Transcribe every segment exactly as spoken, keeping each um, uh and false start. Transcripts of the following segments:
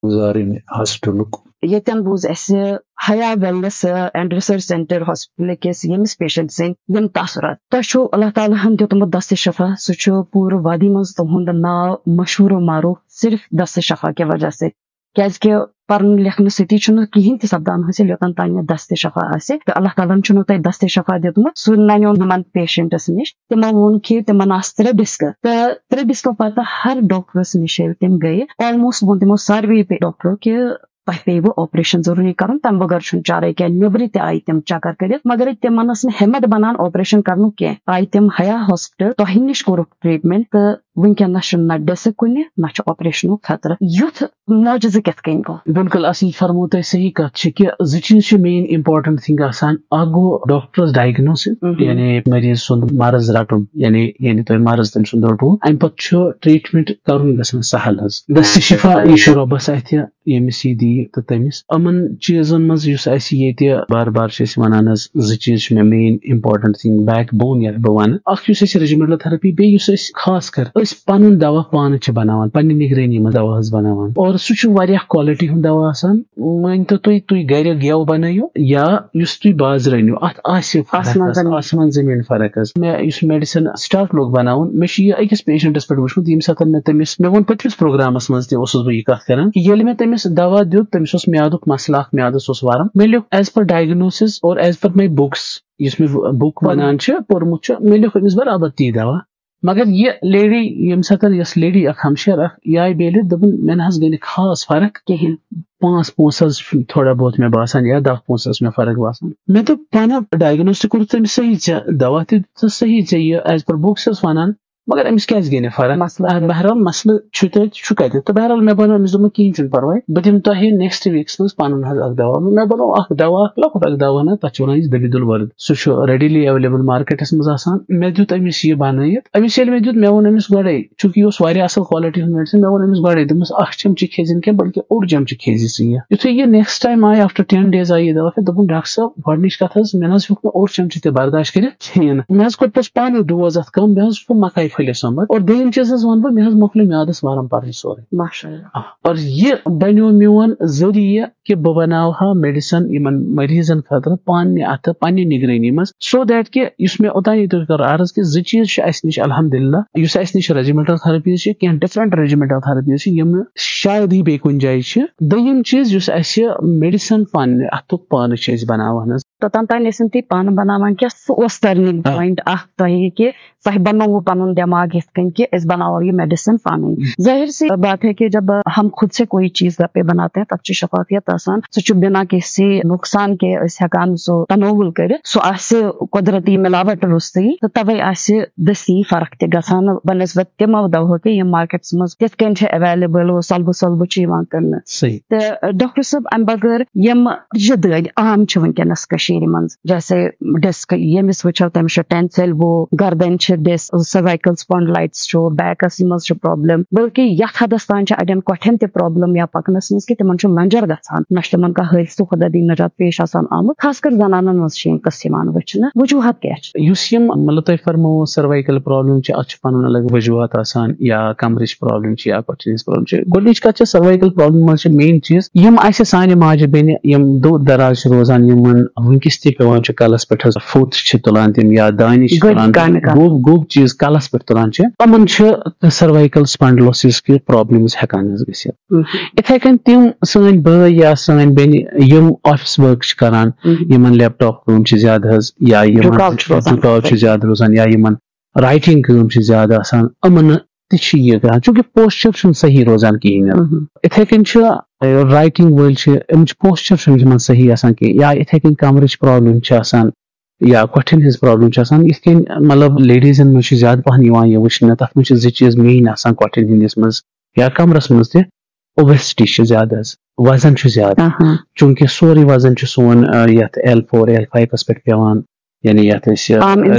گزارٕنۍ ہاسپِٹلُک ییٚتٮ۪ن بوٗز اَسہِ حیا wellness and research centre hospital کِس ییٚمِس پیشنٹ سٕنٛدۍ یِم تاثرات تۄہہِ چھُو اللہ تعالیٰ ہن دیُتمُت دستِ شفا سُہ چھُ پوٗرٕ وادی منٛز تُہُنٛد ناو مشہوٗر و معروٗف صرف دستِ شفا کہِ وجہ سۭتۍ کیازکہِ پرنہٕ لیکھنہٕ سۭتی چھُنہٕ کِہینۍ تہِ سپدان حٲصِل یوٚتن تام نہٕ دستِ شفا آسہِ تہٕ اللہ تعالیٰ ہن چھُنہٕ تۄہہِ دستِ شفا دیُتمُت سُہ ننیو یِمن پیشنٹس نِش تِمو ووٚن کہِ تِمن آسہٕ ترٛےٚ بِسکہٕ تہٕ ترٛےٚ بِسکو پتہٕ ہر ڈاکٹرس نِش ییٚلہِ تِم گٔیہِ آلموسٹ ووٚن تِمو ساروٕے ڈاکٹرو کہِ تۄہہِ پیٚیوٕ آپریشن ضروٗری کرُن تمہِ بغٲر چھُنہٕ چارے کینٛہہ نیبرٕ تہِ آیہِ تِم چکر کٔرِتھ مگر تِمن ٲس نہٕ ہٮ۪مت بنان آپریشن کرنُک کینٛہہ آیہِ تِم حیا ہاسپٹل تۄہہِ نِش کوٚرُکھ ٹریٖٹمنٹ تہٕ وٕنکیٚنس چھُنہٕ نہ ڈِسک کُنہِ نہ چھُ آپریشنُک خطرٕ یُتھ معجزٕ کِتھ کٔنۍ گوٚو؟ بالکل اصل فرمو تۄہہِ صحیح کتھ چھِ کہِ زٕ چیٖز چھِ مین امپارٹنٹ تھنگ آسان اکھ گوٚو ڈاکٹرس ڈایگنوسِس یعنی مریض سُنٛد مرض رٹُن یعنی یعنی تۄہہِ مرض تٔمۍ سُنٛد روٚٹوٕ امہِ پتہٕ چھُ ٹریٖٹمنٹ کرُن گژھان سہل حظ دستِ شفا یہِ چھُ رۄبس اتھِ ییٚمِس یہِ دِیہِ تہٕ تٔمِس یِمن چیٖزن منٛز یُس اسہِ ییٚتہِ بار بار چھِ أسۍ ونان حظ زٕ چیٖز چھِ مےٚ مین امپارٹنٹ تھنگ بیک بون یتھ بہٕ ونہٕ اکھ یُس اسہِ ریجیمنٹل تھراپی بیٚیہِ یُس أسۍ خاص کر أسۍ پنُن دوا پانہٕ چھِ بناوان پننہِ نگرٲنی منٛز دوا حظ بناوان اور سُہ چھُ واریاہ کالٹی ہُنٛد دوا آسان مٲنۍتو تُہۍ تُہۍ گرِ گٮ۪و بنٲیِو یا یُس تُہۍ بازرٕ أنِو اتھ آسہِ آسمان زٔمیٖن فرق حظ مےٚ یُس میڈِسن سٹاٹ لوگ بناوُن مےٚ چھُ یہِ أکِس پیشنٹس پٮ۪ٹھ وٕچھمُت ییٚمہِ ساتہٕ مےٚ تٔمِس مےٚ ووٚن پٔتمِس پروگرامس منٛز تہِ اوسُس بہٕ یہِ کتھ کران کہِ ییٚلہِ مےٚ تٔمِس دوا دیُت تٔمِس اوس میادُک مسلہٕ اکھ میادس اوس ورم مےٚ لیوٚکھ ایز پر ڈایگنوسِس اور ایز پر ماے بُکس یُس مےٚ بُک ونان چھِ پوٚرمُت چھُ مےٚ لیوٚکھ أمِس برابر تی دوا مگر یہِ لیڈی ییٚمہِ ساتہٕ یۄس لیڈی اکھ ہمشیر اکھ یہِ آیہِ بیٚیہِ لٹہِ دوٚپُن مےٚ نہ حظ گٔے نہٕ خاص فرق کِہینۍ پانٛژھ پونٛسہٕ حظ چھُ تھوڑا بہت مےٚ باسان یا دہ پونٛسہٕ ٲس مےٚ فرق باسان مےٚ دوٚپ پانہ ڈایگنوز تہِ کوٚرُتھ تٔمِس صحیح ژےٚ دوا تہِ دِژٕس صحیح ژےٚ یہِ ایز پر بُکس ٲس ونان مگر أمِس کیازِ گٔے نہٕ فرق بہرحال مسلہٕ چھُ تَتہِ چھُ کتہِ تہٕ بہرحال مےٚ بنوو أمِس دوٚپمُت کِہینۍ چھُنہٕ پرواے بہٕ دِمہٕ تۄہہِ نیکسٹ ویٖکس منٛز پنُن حظ اکھ دوا مےٚ بنوو اکھ دوا اکھ لۄکُٹ اکھ دوا نہ تتھ چھِ ونان أسۍ دبیدُل ورد سُہ چھُ ریڈیلی ایویلیبل مارکیٹس منٛز آسان مےٚ دیُت أمِس یہِ بنٲیِتھ أمِس ییٚلہِ مےٚ دیُت مےٚ ووٚن أمِس گۄڈے چوٗنکہِ یہِ اوس واریاہ اصل کالٹی ہُنٛد میڈِسن مےٚ ووٚن أمِس گۄڈے دوٚپمَس اکھ چمچہٕ کھیزِ نہٕ کینٛہہ بلکہِ اوٚڑ چمچہٕ کھیزِ ژٕ یہِ یِتھُے یہِ نیکسٹ ٹایم آیہِ آفٹر ٹین ڈیز آیہِ یہِ دوا پھِر دوٚپُن ڈاکٹر صٲب گۄڈنِچ کتھ حظ مےٚ نہ حظ ہیوٚک نہٕ اوٚڑ چمچہٕ تہِ برداشت کٔرِتھ کِہینۍ نہٕ مےٚ حظ کوٚر پوٚتُس پانے ڈوز اتھ کم مےٚ حظ چھُ مکاے پھٔلِس سومبت اور دوٚیِم چیٖز حظ وَنہٕ بہٕ مےٚ حظ مۄکلٲے میادس وارم پرٕنۍ سورُے ماشاء اللہ اور یہِ بنیو میون ذٔریعہٕ کہِ بہٕ بناوہا میڈِسن یِمن مریضن خٲطرٕ پننہِ اتھٕ پننہِ نگرٲنی منٛز سو دیٹ کہِ یُس مےٚ اوٚتانی تۄہہِ کوٚر عرض کہِ زٕ چیٖز چھِ اسہِ نِش الحمدللہ یُس اسہِ نِش ریجیمنٹل تھراپیٖز چھِ کینٛہہ ڈفرنٹ ریجیمنٹل تھراپیٖز چھِ یِم شاید ہی بیٚیہِ کُنہِ جایہِ چھِ دوٚیِم چیٖز یُس اسہِ میڈِسن پننہِ اتھُک پانہٕ چھِ أسۍ بناوان حظ توٚتام تام ٲسِو تُہۍ پانہٕ بناوان کینٛہہ سُہ اوس ٹرننگ پویِنٹ اکھ تۄہہِ کہِ تۄہہِ بنووُ پنُن دٮ۪ماغ یِتھ کٔنۍ کہ أسۍ بناوو یہ میڈیسن پانے ظاہر سی بات ہے کہ جب ہم خود سے کوئی چیز گھر پہ بناتے ہیں تب چھ شفافیت آسان سہ چھ بنا کسی نقصان کے أسۍ ہیکان سو تناول کٔرِتھ سُہ آسہِ قۄدرتی ملاوٹ روٚستٕے تہٕ تَوَے آسہِ دٔستی فرق تہِ گژھان بنسبت تِمو دواہو کہِ یِم مارکیٹس منٛز تِتھ کٔنۍ چھِ ایویلیبل سۄلبہٕ سۄلبہٕ چھِ یِوان کٕننہٕ تہٕ ڈاکٹر صٲب امہِ بغٲر یِم جدٲدۍ عام چھِ وٕنکیٚنس کٔشیٖرِ منٛز جیسے ڈسک ییٚمِس وٕچھو تٔمِس چھُ ٹینسل وہ گردن چھِ ڈس سروائکل سپونڈلائٹس چھُ بیکس منٛز چھُ پرابلم بلکہِ یتھ حدس تام چھِ اڑٮ۪ن کۄٹھٮ۪ن تہِ پرابلم یا پکنس منٛز کہِ تِمن چھُ لنجر گژھان نہ چھُ تِمن کانٛہہ حٲدثہٕ خۄدا دی نجات پیش آسان آمُت خاص کر زنانن منٛز چھِ یِم قٕصہٕ یِوان وٕچھنہٕ وجوٗہات کیٛاہ چھِ یُس یِم مطلب تۄہہِ فرموو سروائکل پرابلم چھِ اتھ چھُ پنُن الگ وجوٗہات آسان یا کمرٕچ پرابلم چھِ یا کۄٹھِ ہٕنٛز پرابلم چھِ گۄڈنِچ کتھ چھِ سروائکل پرابلم منٛز چھِ مین چیٖز یِم اسہِ سانہِ ماجہِ بیٚنہِ یِم دۄہ دراز چھِ روزان یِمن وٕنکیٚس تہِ پیوان چھُ کلس پٮ۪ٹھ حظ فوٚت چھِ تُلان تِم یا دانہِ چھِ تُلان گوٚب گوٚب چیٖز کلس پٮ۪ٹھ تُلان چھِ تِمن چھِ سروائکل سپانڈلوسس کہِ پرابلمز ہیٚکان حظ گٔژھِتھ یِتھے کٔنۍ تِم سٲنۍ بٲے یا سٲنۍ بیٚنہِ یِم آفس ورک چھِ کران یِمن لیپ ٹاپ کٲم چھِ زیادٕ حظ یا یِمن رُکاو چھِ زیادٕ روزان یا یِمن رایٹنگ کٲم چھِ زیادٕ آسان یِمن تہِ چھِ یہِ گژھان چوٗنکہِ پوسچر چھُنہٕ صحیح روزان کِہینۍ نہٕ یِتھے کٔنۍ چھُ رایٹنگ وٲلۍ چھِ یِم چھِ پوسچر چھُنہٕ یِمن صحیح آسان کینٛہہ یا یِتھے کٔنۍ کمرٕچ پرابلم چھِ آسان یا کۄٹھٮ۪ن ہٕنٛز پرابلم چھِ آسان یِتھ کٔنۍ مطلب لیڈیٖزن منٛز چھِ زیادٕ پہن یِوان یہِ وٕچھنہٕ تتھ منٛز چھِ زٕ چیٖز مین آسان کۄٹھٮ۪ن ہٕنٛدِس منٛز یا کمرس منٛز تہِ اوبیسٹی چھِ زیادٕ حظ وزن چھُ زیادٕ چوٗنکہِ سورُے وزن چھُ سون یتھ ایل فور ایل فایوس پٮ۪ٹھ پیوان یعنی یتھ أسۍ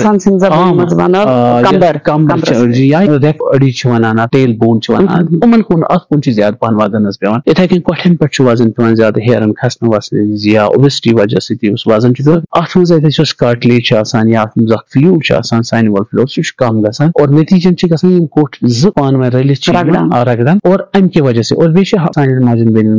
کمبر چھِ أڑجہِ یا ریپ أڑی چھِ ونان اتھ ٹیل بون چھِ ونان یِمن کُن اتھ کُن چھِ زیادٕ پہن وزن حظ پیوان یِتھے کٔنۍ کۄٹھٮ۪ن پٮ۪ٹھ چھُ وزن پیوان زیادٕ ہیرن کھسنہٕ وسنہٕ وِزِ یا اوبیسٹی وجہ سۭتۍ یُس وزن چھُ اتھ منٛز اتھ یۄس کاٹلیج چھِ آسان یا اتھ منٛز اکھ فلوٗڈ چھُ آسان سانوَل فلوٗڈ سُہ چھُ کم گژھان اور نتیٖجن چھِ گژھان یِم کوٹھ زٕ پانہٕ ؤنۍ رٔلِتھ چھِ رگڑان اور امہِ کہِ وجہ سۭتۍ اور بیٚیہِ چھِ سانٮ۪ن ماجٮ۪ن بیٚنٮ۪ن